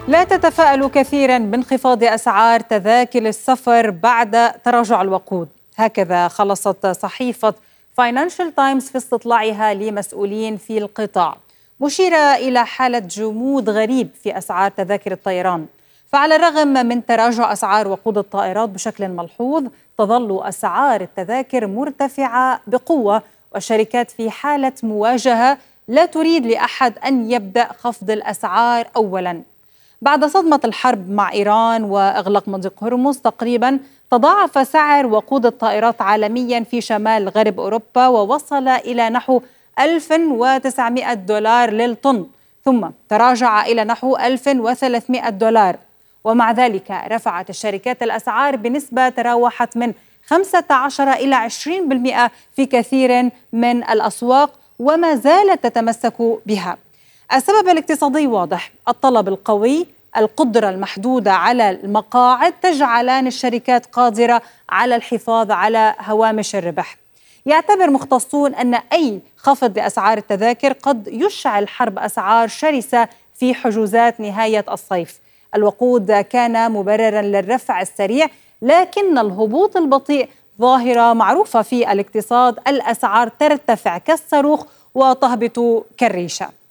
لا تتفائل كثيرا بانخفاض أسعار تذاكر السفر بعد تراجع الوقود، هكذا خلصت صحيفة فاينانشال تايمز في استطلاعها لمسؤولين في القطاع، مشيرة إلى حالة جمود غريب في أسعار تذاكر الطيران. فعلى الرغم من تراجع أسعار وقود الطائرات بشكل ملحوظ، تظل أسعار التذاكر مرتفعة بقوة، والشركات في حالة مواجهة لا تريد لأحد أن يبدأ خفض الأسعار أولاً. بعد صدمة الحرب مع إيران وإغلاق مضيق هرمز تقريبا تضاعف سعر وقود الطائرات عالميا في شمال غرب أوروبا، ووصل إلى نحو $1900 للطن، ثم تراجع إلى نحو $1300. ومع ذلك رفعت الشركات الأسعار بنسبة تراوحت من 15 إلى 20% في كثير من الأسواق، وما زالت تتمسك بها. السبب الاقتصادي واضح: الطلب القوي، القدرة المحدودة على المقاعد تجعلان الشركات قادرة على الحفاظ على هوامش الربح. يعتبر مختصون أن أي خفض لأسعار التذاكر قد يشعل حرب أسعار شرسة في حجوزات نهاية الصيف. الوقود كان مبرراً للرفع السريع، لكن الهبوط البطيء ظاهرة معروفة في الاقتصاد. الأسعار ترتفع كالصاروخ وتهبط كالريشة.